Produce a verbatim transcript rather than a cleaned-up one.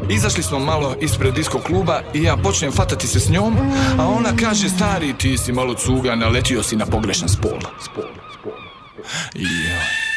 Izašli smo malo ispred disko kluba i ja počnem fatati se s njom, a ona kaže, stari, ti si malo cuga, naletio si na pogrešan spol. Spol, spol. Ja.